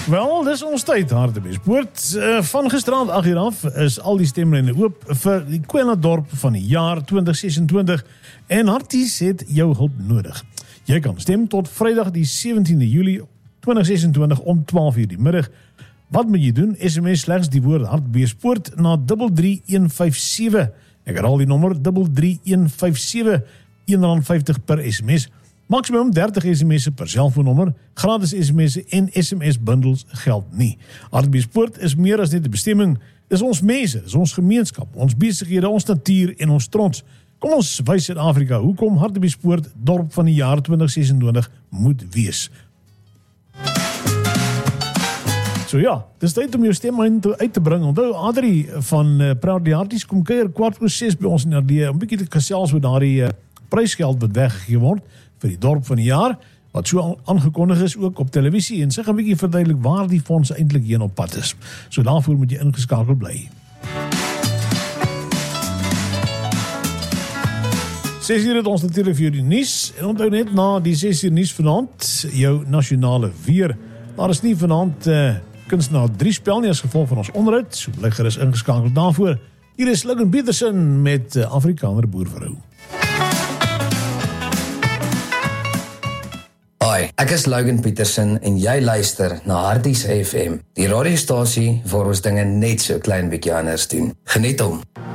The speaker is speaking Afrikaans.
Wel, dis ons tyd, Hartbeespoort. Van gisterand 8 uur af is al die stemlyne oop vir die Kwela-dorp van die jaar 2026 en Harties het jou hulp nodig. Jy kan stem tot Vrydag die 17de Julie 2026 om 12 uur die middag. Wat moet jy doen? SMS slegs die woord Hartbeespoort na 33157. Ek herhaal die nommer 33157, R1.50 per SMS. Maximum 30 sms'e per selfoonnummer, gratis sms'e en SMS-bundels geld nie. Hartbeespoort is meer as net 'n bestemming, dis ons mense, dis ons gemeenskap, ons besighede, ons natuur en ons trots. Kom ons wys Suid-Afrika hoekom Hartbeespoort dorp van die jaar 2026 moet wees. So ja, dis tyd om jou stem uit te bring. Onthou, Adrie van Proud die Harties kom kuier 5:15 by ons in RD, 'n bietjie te gesels oor daardie prysgeld wat weggegee word vir die dorp van die jaar, wat so aangekondig is ook op televisie, en sy gaan 'n bietjie verduidelik waar die fondse eintlik heen op pad is. So daarvoor moet jy ingeskakel bly. 6 uur het ons natuurlik vir jou die nuus, en onthou net na die 6 uur nuus vanaand, jou nasionale weer. Daar is nie vanaand kunstenaar 3 spel nie as gevolg van ons onderhoud, so bly gerus ingeskakel daarvoor. Hier is Logan Peterson met Afrikaner Boervrou. Hoi, ek is Logan Peterson en jy luister na Harties FM, die radiostasie waar ons dinge net so klein bietjie anders doen. Geniet hom.